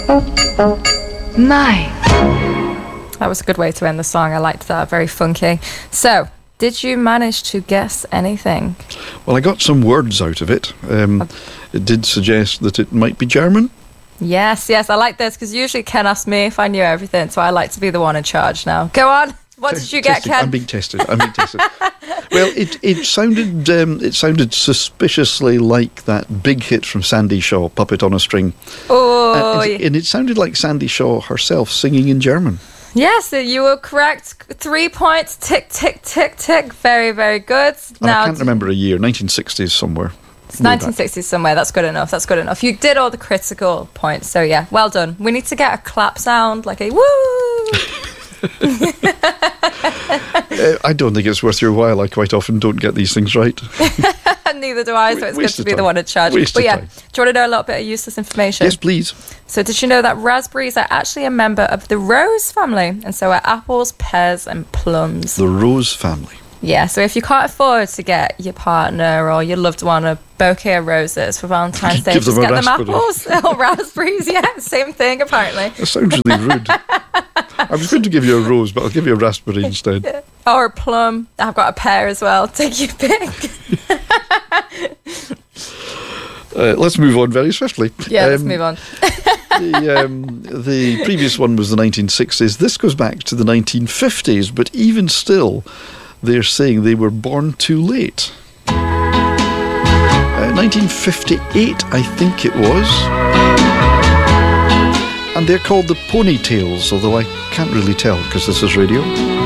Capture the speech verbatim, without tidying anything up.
My. That was a good way to end the song. I liked that. Very funky. So, did you manage to guess anything? Well, I got some words out of it. Um, it did suggest that it might be German. Yes, yes, I like this because usually Ken asked me if I knew everything, so I like to be the one in charge now. Go on. What did you get, Testing. Ken? I'm being tested. I'm being tested. Well, it it sounded um, it sounded suspiciously like that big hit from Sandy Shaw, "Puppet on a String." Oh, and, and it sounded like Sandy Shaw herself singing in German. yes, you were correct. Three points. Tick, tick, tick, tick. Very, very good. And now, I can't remember a year. nineteen sixties somewhere. It's nineteen sixties somewhere. That's good enough. That's good enough. You did all the critical points. So, yeah, well done. We need to get a clap sound, like a woo. uh, I don't think it's worth your while. I quite often don't get these things right. Neither do I, so it's good Waste to of be the time. one in charge. Waste But of yeah, time. do you want to know a little bit of useless information? Yes, please. So did you know that raspberries are actually a member of the rose family? And so are apples, pears and plums. The Rose family. Yeah, so if you can't afford to get your partner or your loved one a bouquet of roses for Valentine's Day, Give just them a get them raspberry. apples or raspberries. Yeah, same thing apparently. That sounds really rude. I was going to give you a rose, but I'll give you a raspberry instead. Or a plum. I've got a pear as well. Take your pick. Uh, let's move on very swiftly. Yeah, let's Um, move on. the, um, the previous one was the nineteen sixties. This goes back to the nineteen fifties, but even still, they're saying they were born too late. Uh, nineteen fifty-eight, I think it was. And they're called the Ponytails, although I can't really tell because this is radio.